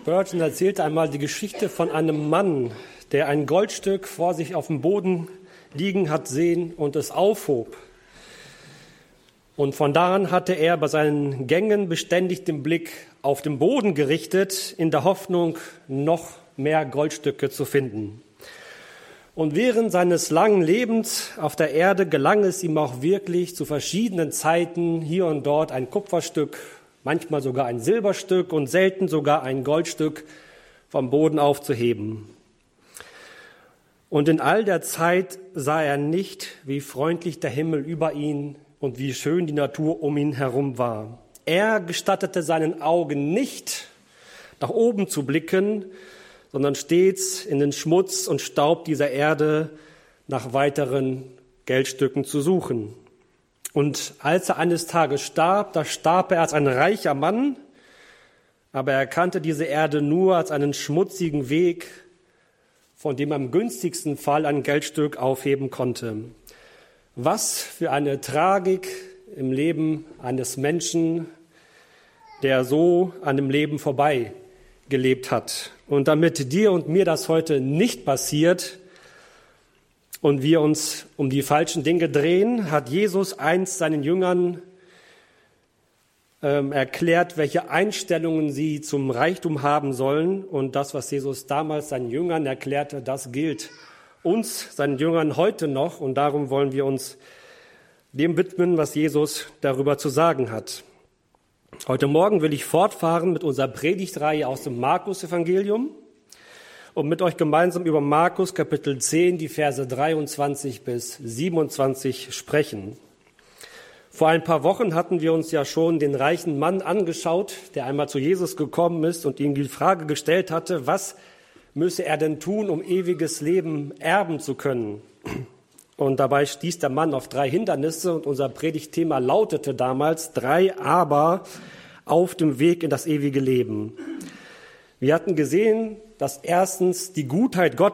Spurgeon erzählte einmal die Geschichte von einem Mann, der ein Goldstück vor sich auf dem Boden liegen hat sehen und es aufhob. Und von da an hatte er bei seinen Gängen beständig den Blick auf den Boden gerichtet, in der Hoffnung, noch mehr Goldstücke zu finden. Und während seines langen Lebens auf der Erde gelang es ihm auch wirklich zu verschiedenen Zeiten hier und dort ein Kupferstück, manchmal sogar ein Silberstück und selten sogar ein Goldstück vom Boden aufzuheben. Und in all der Zeit sah er nicht, wie freundlich der Himmel über ihn und wie schön die Natur um ihn herum war. Er gestattete seinen Augen nicht, nach oben zu blicken, sondern stets in den Schmutz und Staub dieser Erde nach weiteren Geldstücken zu suchen. Und als er eines Tages starb, da starb er als ein reicher Mann, aber er erkannte diese Erde nur als einen schmutzigen Weg, von dem er im günstigsten Fall ein Geldstück aufheben konnte. Was für eine Tragik im Leben eines Menschen, der so an dem Leben vorbei gelebt hat. Und damit dir und mir das heute nicht passiert und wir uns um die falschen Dinge drehen, hat Jesus einst seinen Jüngern erklärt, welche Einstellungen sie zum Reichtum haben sollen. Und das, was Jesus damals seinen Jüngern erklärte, das gilt uns, seinen Jüngern, heute noch. Und darum wollen wir uns dem widmen, was Jesus darüber zu sagen hat. Heute Morgen will ich fortfahren mit unserer Predigtreihe aus dem Markus-Evangelium und mit euch gemeinsam über Markus Kapitel 10, die Verse 23 bis 27 sprechen. Vor ein paar Wochen hatten wir uns ja schon den reichen Mann angeschaut, der einmal zu Jesus gekommen ist und ihm die Frage gestellt hatte, was müsse er denn tun, um ewiges Leben erben zu können? Und dabei stieß der Mann auf 3 Hindernisse und unser Predigtthema lautete damals 3 Aber auf dem Weg in das ewige Leben. Wir hatten gesehen, dass erstens die Gutheit Gottes